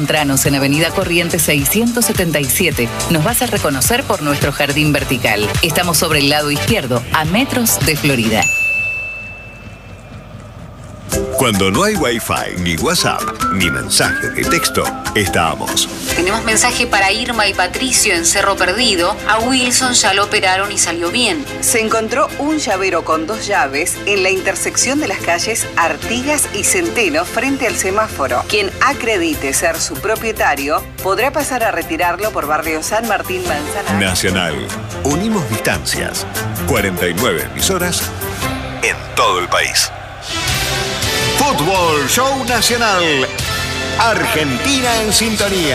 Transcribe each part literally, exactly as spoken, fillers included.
Encontranos en Avenida Corrientes seiscientos setenta y siete. Nos vas a reconocer por nuestro jardín vertical. Estamos sobre el lado izquierdo, a metros de Florida. Cuando no hay Wi-Fi, ni WhatsApp, ni mensaje de texto, estamos. Tenemos mensaje para Irma y Patricio en Cerro Perdido. A Wilson ya lo operaron y salió bien. Se encontró un llavero con dos llaves en la intersección de las calles Artigas y Centeno frente al semáforo. Quien acredite ser su propietario podrá pasar a retirarlo por barrio San Martín Manzanares. Nacional. Unimos distancias. cuarenta y nueve emisoras en todo el país. Fútbol Show Nacional. Argentina en sintonía.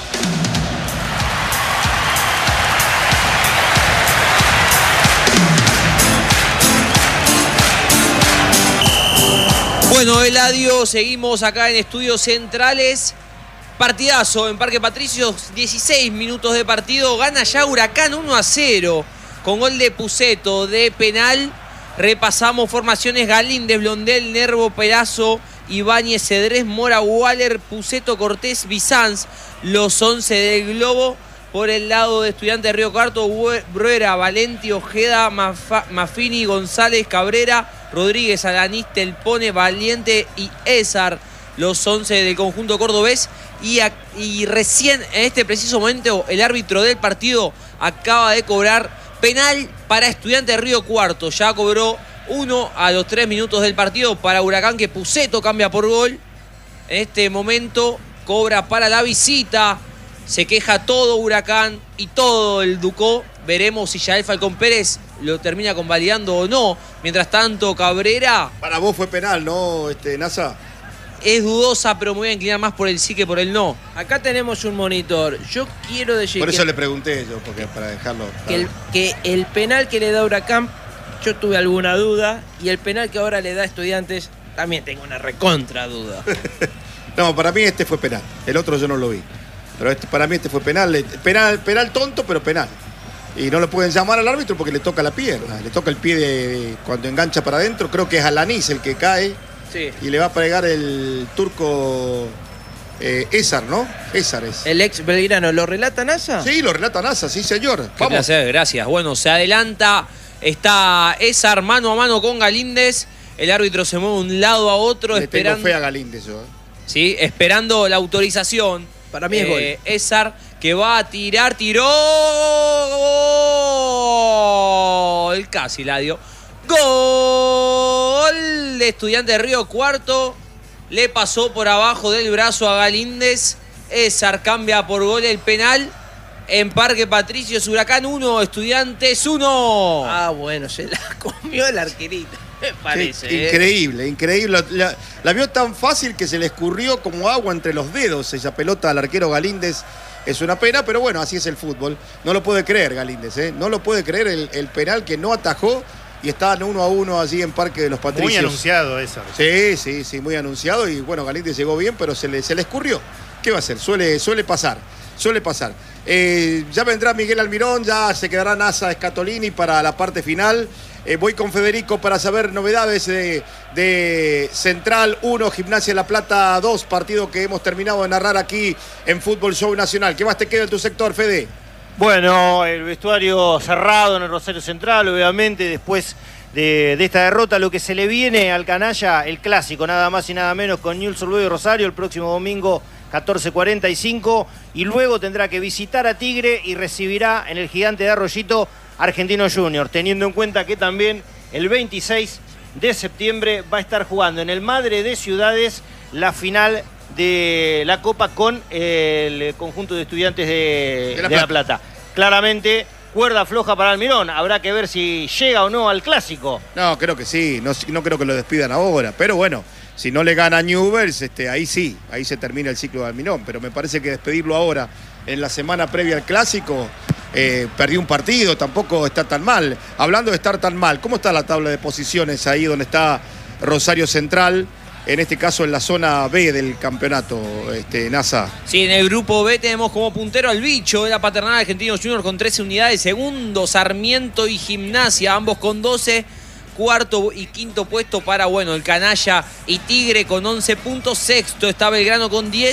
Bueno, Eladio, seguimos acá en Estudios Centrales. Partidazo en Parque Patricios, dieciséis minutos de partido. Gana ya Huracán uno a cero con gol de Puceto de penal. Repasamos formaciones: Galíndez, Blondel, Nervo, Perazo, Ibáñez, Cedrés, Mora, Waller, Puceto, Cortés, Bizanz. Los once del Globo. Por el lado de Estudiantes de Río Cuarto: Bruera, Valenti, Ojeda, Mafa, Mafini, González, Cabrera, Rodríguez, Alanís, Telpone, Valiente y Ezar. Los once del conjunto cordobés. Y, a, y recién, en este preciso momento, el árbitro del partido acaba de cobrar penal para Estudiantes de Río Cuarto. Ya cobró uno a los tres minutos del partido para Huracán, que Puceto cambia por gol. En este momento cobra para la visita. Se queja todo Huracán y todo el Ducó. Veremos si Yael Falcón Pérez lo termina convalidando o no. Mientras tanto, Cabrera... Para vos fue penal, ¿no, este, Nasa? Es dudosa, pero me voy a inclinar más por el sí que por el no. Acá tenemos un monitor. Yo quiero decir Por eso que, le pregunté yo, porque para dejarlo... que el, que el penal que le da Huracán, yo tuve alguna duda. Y el penal que ahora le da a Estudiantes, también tengo una recontra duda. No, para mí este fue penal. El otro yo no lo vi. Pero este, para mí este fue penal. Penal, penal tonto, pero penal. Y no lo pueden llamar al árbitro porque le toca la pierna. Le toca el pie de, cuando engancha para adentro. Creo que es Alanís el que cae. Sí. Y le va a pegar el turco eh, Ezar, ¿no? Ezar es. El ex Belgrano, ¿lo relata Nasa? Sí, lo relata Nasa, sí señor. Qué Vamos. placer, gracias. Bueno, se adelanta, está Ezar mano a mano con Galíndez. El árbitro se mueve de un lado a otro. Le esperando, tengo fe a Galíndez yo. ¿eh? Sí, esperando la autorización. Para mí es eh, gol. Ezar que va a tirar, tiró. Gol. Casi la dio. Gol de Estudiantes de Río Cuarto. Le pasó por abajo del brazo a Galíndez. Ezar cambia por gol el penal. En Parque Patricios, Huracán uno, Estudiantes uno. Ah, bueno, se la comió el arquerito, me parece. Sí, ¿eh? Increíble, increíble. La, la vio tan fácil que se le escurrió como agua entre los dedos esa pelota al arquero Galíndez. Es una pena, pero bueno, así es el fútbol. No lo puede creer Galíndez, ¿eh? No lo puede creer el, el penal que no atajó. Y estaban uno a uno allí en Parque de los Patricios. Muy anunciado eso. Sí, sí, sí, muy anunciado. Y bueno, Galíndez llegó bien, pero se le, se le escurrió. ¿Qué va a hacer? Suele, suele pasar, suele pasar. Eh, ya vendrá Miguel Almirón, ya se quedará Nasa Scatolini para la parte final. Eh, voy con Federico para saber novedades de, de Central uno, Gimnasia La Plata dos, partido que hemos terminado de narrar aquí en Fútbol Show Nacional. ¿Qué más te queda en tu sector, Fede? Bueno, el vestuario cerrado en el Rosario Central, obviamente, después de, de esta derrota, lo que se le viene al canalla, el clásico, nada más y nada menos, con Newell's Old Boys y Rosario, el próximo domingo, catorce cuarenta y cinco, y luego tendrá que visitar a Tigre y recibirá en el Gigante de Arroyito Argentino Junior, teniendo en cuenta que también el veintiséis de septiembre va a estar jugando en el Madre de Ciudades la final de la Copa con el conjunto de Estudiantes de, de, la, de Plata. la Plata. Claramente, cuerda floja para Almirón. Habrá que ver si llega o no al clásico. No, creo que sí. No, no creo que lo despidan ahora. Pero bueno, si no le gana Newell's, este, ahí sí. Ahí se termina el ciclo de Almirón. Pero me parece que despedirlo ahora, en la semana previa al clásico, eh, perdió un partido. Tampoco está tan mal. Hablando de estar tan mal, ¿cómo está la tabla de posiciones ahí donde está Rosario Central? En este caso en la zona B del campeonato, este, Nasa. Sí, en el grupo B tenemos como puntero al bicho de la Paternal Argentino Junior con trece unidades. Segundo, Sarmiento y Gimnasia, ambos con doce. Cuarto y quinto puesto para, bueno, el Canalla y Tigre con once puntos. Sexto está Belgrano con diez.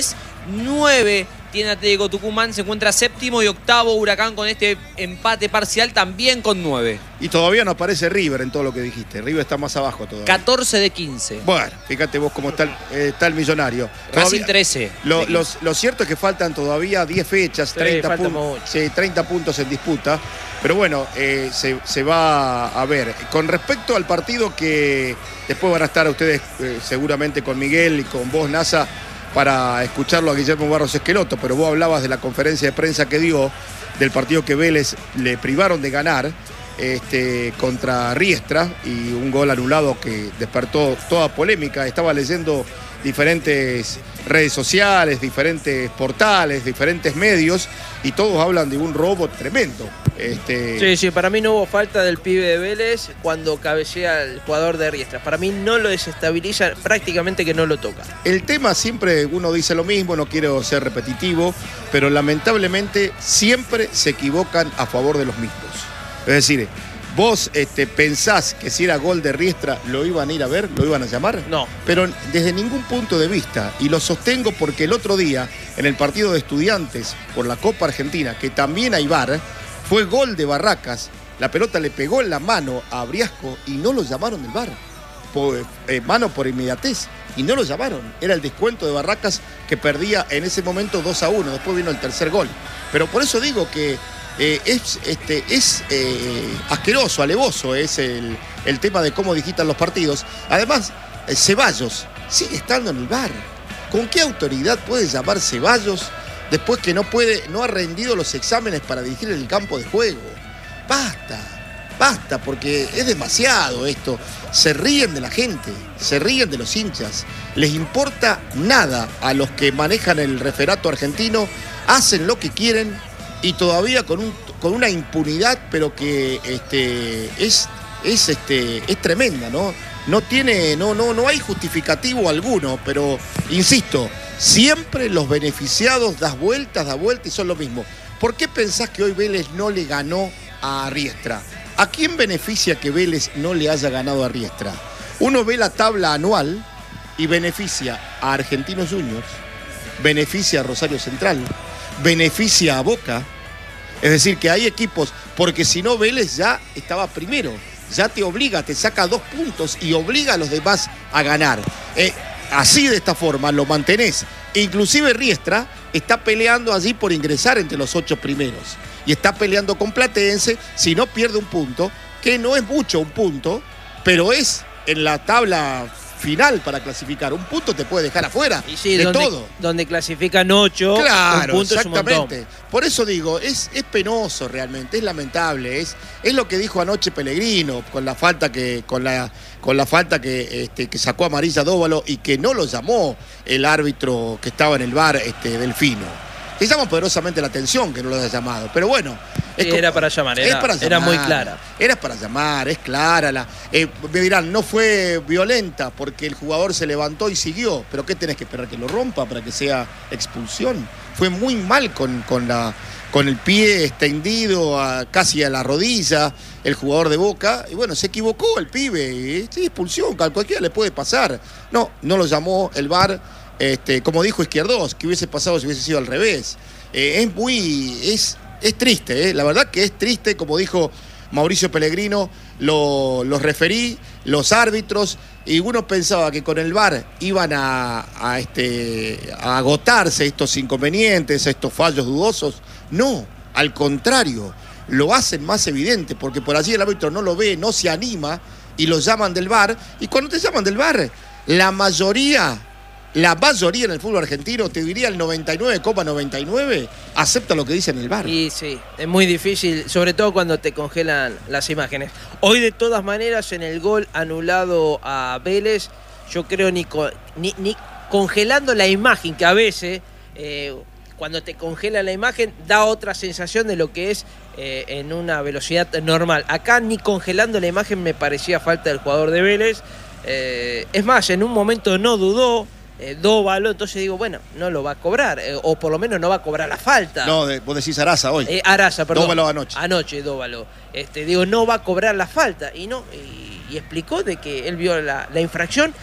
nueve tiene Atlético Tucumán, se encuentra séptimo y octavo Huracán con este empate parcial también con nueve. Y todavía no aparece River en todo lo que dijiste. River está más abajo todavía. catorce de quince. Bueno, fíjate vos cómo está el, eh, está el Millonario. Racing trece. Lo, los, lo cierto es que faltan todavía diez fechas, Sí, treinta, falta pun mucho. sí, treinta puntos en disputa. Pero bueno, eh, se, se va a ver. Con respecto al partido que después van a estar ustedes eh, seguramente con Miguel y con vos, NASA, para escucharlo a Guillermo Barros Esqueloto, pero vos hablabas de la conferencia de prensa que dio del partido que Vélez le privaron de ganar este, contra Riestra y un gol anulado que despertó toda polémica. Estaba leyendo diferentes redes sociales, diferentes portales, diferentes medios y todos hablan de un robo tremendo. Este... Sí, sí, para mí no hubo falta del pibe de Vélez cuando cabecea el jugador de Riestra. Para mí no lo desestabiliza, prácticamente que no lo toca. El tema siempre uno dice lo mismo, no quiero ser repetitivo, pero lamentablemente siempre se equivocan a favor de los mismos. Es decir, vos este, pensás que si era gol de Riestra lo iban a ir a ver, lo iban a llamar. No. Pero desde ningún punto de vista, y lo sostengo porque el otro día, en el partido de Estudiantes por la Copa Argentina, que también hay V A R, fue gol de Barracas, la pelota le pegó en la mano a Briasco y no lo llamaron del V A R. Por, eh, mano por inmediatez, y no lo llamaron. Era el descuento de Barracas que perdía en ese momento dos a uno, después vino el tercer gol. Pero por eso digo que eh, es, este, es eh, asqueroso, alevoso es el, el tema de cómo digitan los partidos. Además, eh, Ceballos sigue estando en el V A R. ¿Con qué autoridad puede llamar Ceballos después que no puede, no ha rendido los exámenes para dirigir el campo de juego? Basta, basta, porque es demasiado esto. Se ríen de la gente, se ríen de los hinchas. Les importa nada a los que manejan el referato argentino, hacen lo que quieren y todavía con, un, con una impunidad, pero que este, es, es, este, es tremenda, ¿no? No tiene, no, no, no hay justificativo alguno, pero insisto, siempre los beneficiados das vueltas, das vueltas y son lo mismo. ¿Por qué pensás que hoy Vélez no le ganó a Riestra? ¿A quién beneficia que Vélez no le haya ganado a Riestra? Uno ve la tabla anual y beneficia a Argentinos Juniors, beneficia a Rosario Central, beneficia a Boca. Es decir, que hay equipos, porque si no Vélez ya estaba primero, ya te obliga, te saca dos puntos y obliga a los demás a ganar. Eh, así de esta forma lo mantenés. Inclusive Riestra está peleando allí por ingresar entre los ocho primeros. Y está peleando con Platense, si no pierde un punto, que no es mucho un punto, pero es en la tabla final para clasificar. Un punto te puede dejar afuera y sí, de donde, todo. Donde clasifican ocho, claro, un punto exactamente. Es un montón. Por eso digo, es, es penoso realmente, es lamentable. Es, es lo que dijo anoche Pellegrino, con la falta que, con la, con la falta que, este, que sacó amarilla Dóvalo y que no lo llamó el árbitro que estaba en el V A R, este, Delfino. Que llama poderosamente la atención que no lo haya llamado. Pero bueno. Sí, como, era para llamar, era, para llamar, era muy clara. Era para llamar, es clara. La, eh, me dirán, no fue violenta porque el jugador se levantó y siguió. Pero ¿qué tenés que esperar? ¿Que lo rompa para que sea expulsión? Fue muy mal con, con, la, con el pie extendido a, casi a la rodilla el jugador de Boca. Y bueno, se equivocó el pibe. Y, sí, expulsión, a cualquiera le puede pasar. No, no lo llamó el V A R. Este, como dijo Izquierdos, que hubiese pasado si hubiese sido al revés. Eh, es muy, es, es triste, eh. La verdad que es triste, como dijo Mauricio Pellegrino, lo, los referí, los árbitros, y uno pensaba que con el V A R iban a, a, este, a agotarse estos inconvenientes, estos fallos dudosos. No, al contrario, lo hacen más evidente, porque por allí el árbitro no lo ve, no se anima, y lo llaman del V A R, y cuando te llaman del V A R, la mayoría... La mayoría en el fútbol argentino, te diría el noventa y nueve coma noventa y nueve, acepta lo que dice en el V A R. Y sí, es muy difícil, sobre todo cuando te congelan las imágenes. Hoy, de todas maneras, en el gol anulado a Vélez, yo creo ni, ni, ni congelando la imagen, que a veces, eh, cuando te congela la imagen, da otra sensación de lo que es eh, en una velocidad normal. Acá ni congelando la imagen me parecía falta del jugador de Vélez. Eh, es más, en un momento no dudó. Eh, Dóvalo, entonces digo, bueno, no lo va a cobrar, eh, o por lo menos no va a cobrar la falta. No, de, vos decís Araza hoy. Eh, Araza, perdón. Dóvalo anoche. Anoche, Dóvalo. Este, digo, no va a cobrar la falta. Y no, y, y explicó de que él vio la, la infracción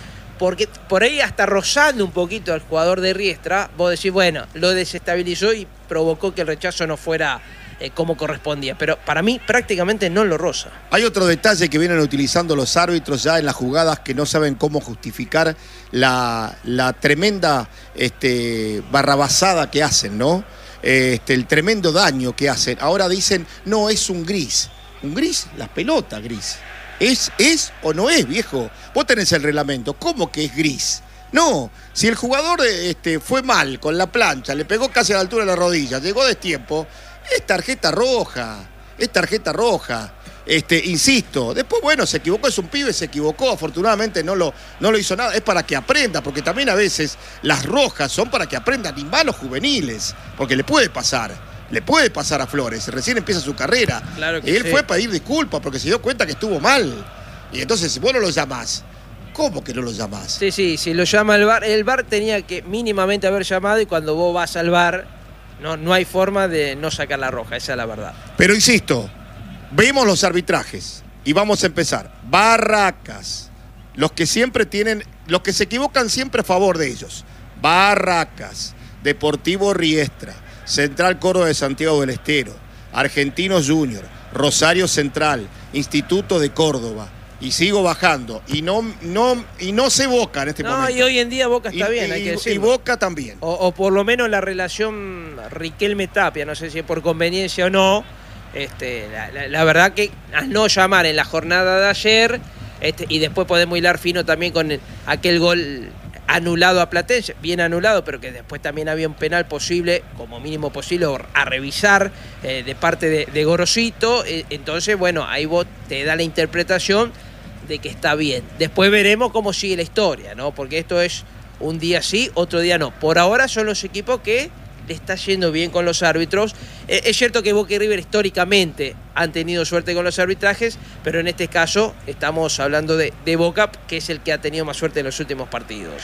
porque por ahí hasta rozando un poquito al jugador de Riestra, vos decís, bueno, lo desestabilizó y provocó que el rechazo no fuera eh, como correspondía. Pero para mí prácticamente no lo roza. Hay otro detalle que vienen utilizando los árbitros ya en las jugadas que no saben cómo justificar la, la tremenda este, barrabasada que hacen, ¿no? Este, el tremendo daño que hacen. Ahora dicen, no, es un gris. ¿Un gris? La pelota gris. ¿Es, es o no es, viejo? Vos tenés el reglamento. ¿Cómo que es gris? No, si el jugador este, fue mal con la plancha, le pegó casi a la altura de la rodilla, llegó a destiempo, es tarjeta roja. Es tarjeta roja. Este, insisto, después, bueno, se equivocó, es un pibe, se equivocó, afortunadamente no lo, no lo hizo nada, es para que aprenda, porque también a veces las rojas son para que aprendan, ni malos juveniles, porque le puede pasar. Le puede pasar a Flores, recién empieza su carrera. Claro que y él sí. fue a pedir disculpas porque se dio cuenta que estuvo mal. Y entonces vos no lo llamás. ¿Cómo que no lo llamás? Sí, sí, si lo llama el V A R, el V A R tenía que mínimamente haber llamado y cuando vos vas al V A R, no, no hay forma de no sacar la roja, esa es la verdad. Pero insisto, vemos los arbitrajes y vamos a empezar. Barracas, los que siempre tienen, los que se equivocan siempre a favor de ellos. Barracas, Deportivo Riestra, Central Córdoba de Santiago del Estero, Argentinos Junior, Rosario Central, Instituto de Córdoba. Y sigo bajando. Y no, no, y no sé Boca en este no, momento. No, y hoy en día Boca está y, bien, y, hay que y decirlo. Y Boca también. O, o por lo menos la relación Riquelme-Tapia, no sé si es por conveniencia o no. Este, la, la, la verdad que al no llamar en la jornada de ayer, este, y después podemos hilar fino también con el, aquel gol anulado a Platense, bien anulado, pero que después también había un penal posible, como mínimo posible, a revisar eh, de parte de, de Gorosito. Eh, entonces, bueno, ahí vos te da la interpretación de que está bien. Después veremos cómo sigue la historia, ¿no? Porque esto es un día sí, otro día no. Por ahora son los equipos que le está yendo bien con los árbitros. Eh, es cierto que Boca y River históricamente han tenido suerte con los arbitrajes, pero en este caso estamos hablando de, de Boca, que es el que ha tenido más suerte en los últimos partidos.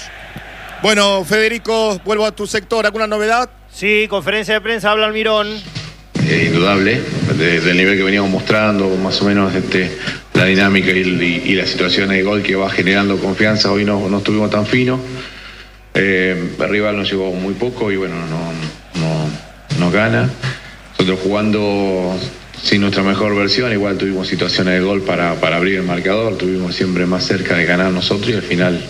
Bueno, Federico, vuelvo a tu sector. ¿Alguna novedad? Sí, conferencia de prensa, habla Almirón. Eh, indudable, de, del nivel que veníamos mostrando, más o menos este, la dinámica y, y, y las situaciones de gol que va generando confianza. Hoy no, no estuvimos tan finos. Eh, el rival nos llegó muy poco y bueno, no, no, no gana. Nosotros jugando sin nuestra mejor versión, igual tuvimos situaciones de gol para, para abrir el marcador, tuvimos siempre más cerca de ganar nosotros y al final,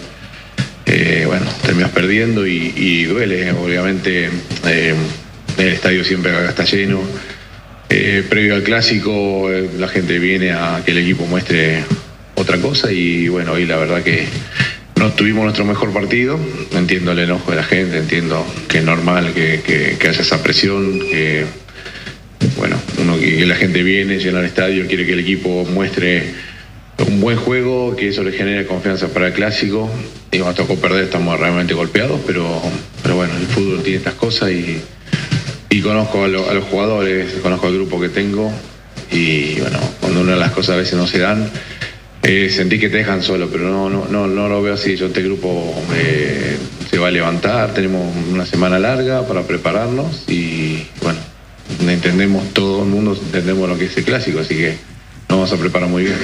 eh, bueno, terminamos perdiendo y, y duele, obviamente. Eh, el estadio siempre acá está lleno. Eh, previo al clásico, eh, la gente viene a que el equipo muestre otra cosa y bueno, hoy la verdad que no tuvimos nuestro mejor partido. Entiendo el enojo de la gente, entiendo que es normal que, que, que haya esa presión, que bueno, uno que, que la gente viene, llena el estadio, quiere que el equipo muestre un buen juego, que eso le genere confianza para el clásico. Y nos tocó perder, estamos realmente golpeados, pero, pero bueno, el fútbol tiene estas cosas y, y conozco a, lo, a los jugadores, conozco al grupo que tengo y bueno, cuando una de las cosas a veces no se dan, Eh, sentí que te dejan solo, pero no, no, no, no lo veo así. Yo este grupo eh, se va a levantar, tenemos una semana larga para prepararnos y bueno, entendemos, todo el mundo entendemos lo que es el clásico, así que nos vamos a preparar muy bien.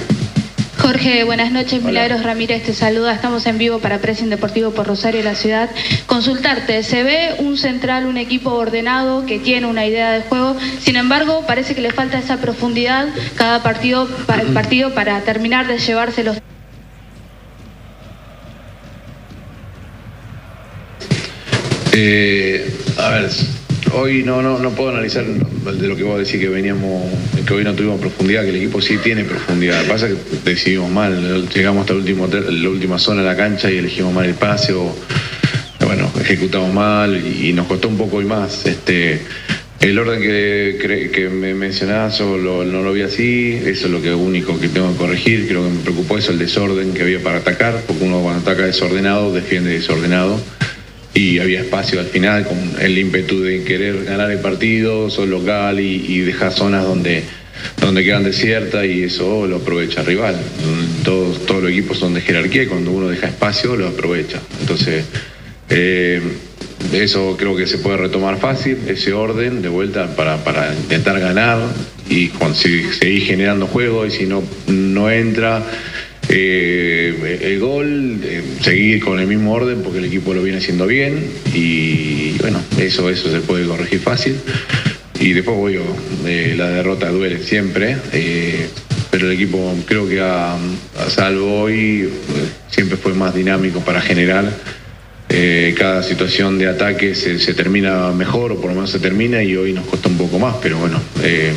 Jorge, buenas noches. Hola. Milagros Ramírez te saluda. Estamos en vivo para Pressing Deportivo por Rosario y la ciudad. Consultarte, se ve un central, un equipo ordenado que tiene una idea de juego. Sin embargo, parece que le falta esa profundidad cada partido, pa- partido para terminar de llevarse los... Eh, a ver, hoy no, no, no puedo analizar de lo que vos decís que veníamos, que hoy no tuvimos profundidad, que el equipo sí tiene profundidad. Lo que pasa es que decidimos mal, llegamos hasta el último, la última zona de la cancha y elegimos mal el pase o bueno, ejecutamos mal y, y nos costó un poco y más. Este, el orden que, que me mencionás yo lo, no lo vi así, eso es lo que único que tengo que corregir. Creo que me preocupó eso, el desorden que había para atacar, porque uno cuando ataca desordenado defiende desordenado. Y había espacio al final con el ímpetu de querer ganar el partido, sos local y, y dejar zonas donde, donde quedan desiertas y eso lo aprovecha el rival. Todos, todos los equipos son de jerarquía y cuando uno deja espacio lo aprovecha. Entonces, eh, eso creo que se puede retomar fácil, ese orden de vuelta para, para intentar ganar y conseguir, seguir generando juego y si no, no entra... eh, el gol, eh, seguir con el mismo orden porque el equipo lo viene haciendo bien y bueno, eso, eso se puede corregir fácil. Y después, obvio, eh, la derrota duele siempre, eh, pero el equipo creo que a, a salvo hoy eh, siempre fue más dinámico para generar. Eh, cada situación de ataque se, se termina mejor, o por lo menos se termina, y hoy nos costó un poco más, pero bueno, eh,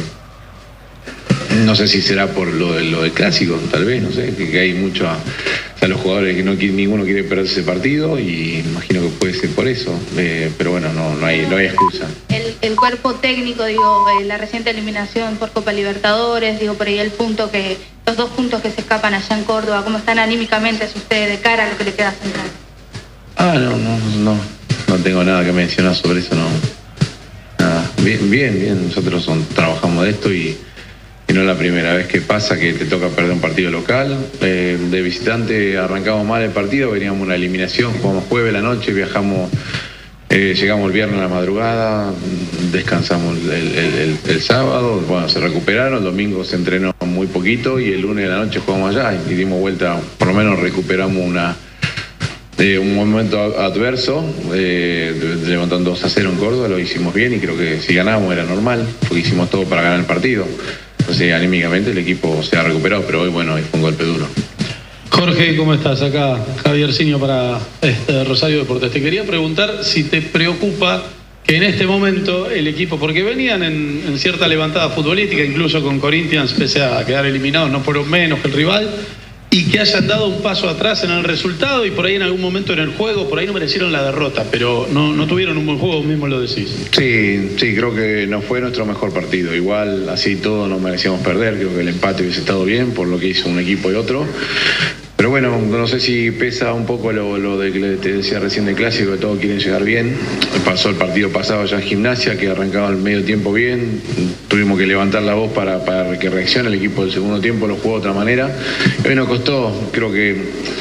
no sé si será por lo, de, lo del clásico, tal vez, no sé, que, que hay mucho a, a los jugadores que no ninguno quiere perder ese partido, y imagino que puede ser por eso, eh, pero bueno, no, no hay, no hay excusa. El, el cuerpo técnico, digo, eh, la reciente eliminación por Copa Libertadores, digo, por ahí el punto que, los dos puntos que se escapan allá en Córdoba, ¿cómo están anímicamente ustedes de cara a lo que le queda central? Ah, no, no, no, no tengo nada que mencionar sobre eso, no. Nada. Bien, bien, bien. Nosotros son, trabajamos de esto y, y no es la primera vez que pasa que te toca perder un partido local. Eh, de visitante arrancamos mal el partido, veníamos una eliminación, jugamos jueves la noche, viajamos, eh, llegamos el viernes a la madrugada, descansamos el, el, el, el sábado, bueno, se recuperaron, el domingo se entrenó muy poquito y el lunes de la noche jugamos allá y dimos vuelta, por lo menos recuperamos una... Eh, un momento adverso, eh, levantando dos a cero en Córdoba, lo hicimos bien y creo que si ganábamos era normal, porque hicimos todo para ganar el partido. Entonces, anímicamente el equipo se ha recuperado, pero hoy, bueno, fue un golpe duro. Jorge, ¿cómo estás? Acá Javier Ciño para este Rosario Deportes. Te quería preguntar si te preocupa que en este momento el equipo, porque venían en, en cierta levantada futbolística, incluso con Corinthians, pese a quedar eliminados, no fueron menos que el rival, y que hayan dado un paso atrás en el resultado y por ahí en algún momento en el juego, por ahí no merecieron la derrota, pero no, no tuvieron un buen juego, mismo lo decís. Sí, sí, creo que no fue nuestro mejor partido. Igual, así todo, no merecíamos perder. Creo que el empate hubiese estado bien por lo que hizo un equipo y otro. Pero bueno, no sé si pesa un poco lo, lo de que te decía recién del clásico, que todos quieren llegar bien. Pasó el partido pasado ya en Gimnasia, que arrancaba el medio tiempo bien. Tuvimos que levantar la voz para, para que reaccione. El equipo del segundo tiempo lo jugó de otra manera. Y hoy nos costó, creo que...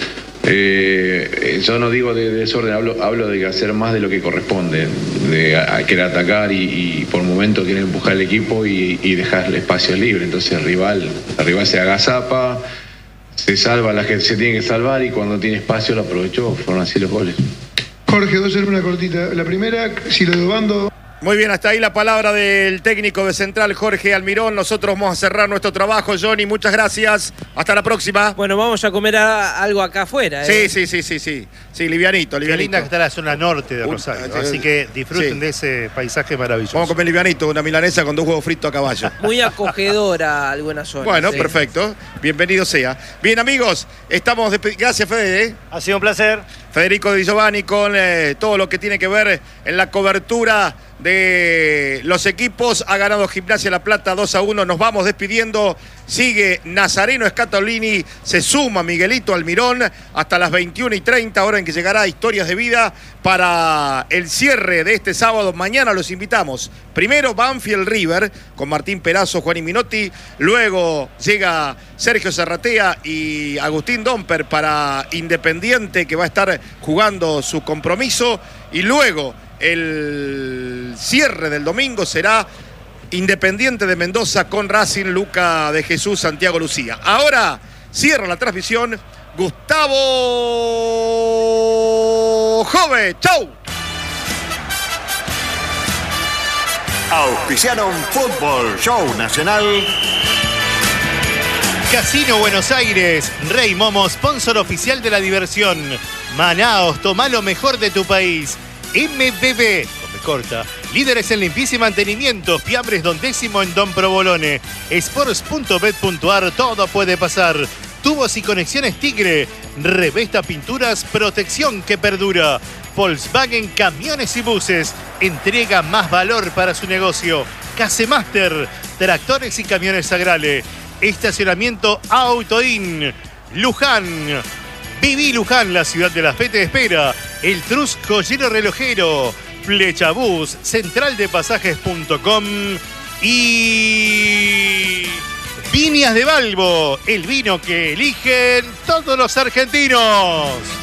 Eh, yo no digo de, de desorden, hablo, hablo de hacer más de lo que corresponde, de a, a querer atacar y, y por momentos quieren empujar el equipo y, y dejarle espacio libre. Entonces el rival, el rival se agazapa, se salva la que se tiene que salvar y cuando tiene espacio lo aprovechó. Fueron así los goles. Jorge, dos en una cortita. La primera, si lo de Obando... Muy bien, hasta ahí la palabra del técnico de Central, Jorge Almirón. Nosotros vamos a cerrar nuestro trabajo, Johnny. Muchas gracias. Hasta la próxima. Bueno, vamos a comer a, algo acá afuera. ¿eh? Sí, sí, sí, sí, sí. Sí, livianito, livianito. Qué linda que está la zona norte de Rosario. Uh, así que disfruten sí. de ese paisaje maravilloso. Vamos a comer livianito, una milanesa con dos huevos fritos a caballo. Muy acogedora algunas zonas. Bueno, sí. Perfecto. Bienvenido sea. Bien, amigos, estamos... Despe- Gracias, Fede. ¿eh? Ha sido un placer. Federico Di Giovanni con eh, todo lo que tiene que ver en la cobertura de los equipos. Ha ganado Gimnasia La Plata dos a uno. Nos vamos despidiendo. Sigue Nazareno Scatolini. Se suma Miguelito Almirón hasta las veintiuna y treinta, hora en que llegará Historias de Vida para el cierre de este sábado. Mañana los invitamos. Primero Banfield River con Martín Perazo, Juan Minotti. Luego llega Sergio Serratea y Agustín Domper para Independiente, que va a estar jugando su compromiso. Y luego el cierre del domingo será Independiente de Mendoza con Racing, Luca de Jesús, Santiago Lucía. Ahora cierra la transmisión Gustavo Jove. ¡Chau! Auspiciaron Fútbol Show Nacional. Casino Buenos Aires, Rey Momo, sponsor oficial de la diversión. Manaos, toma lo mejor de tu país. M B B, con B corta, líderes en limpieza y mantenimiento, Fiambres Don Décimo en Don Provolone. Sports punto bet punto ar, todo puede pasar. Tubos y conexiones Tigre, Revesta Pinturas, protección que perdura. Volkswagen Camiones y Buses, entrega más valor para su negocio. Casemaster, tractores y camiones Agrale. Estacionamiento Autoin. Luján. Viví Luján, la ciudad de la fe te espera. El Trus Joyero Relojero. Flechabús, central de pasajes punto com y Viñas de Balbo, el vino que eligen todos los argentinos.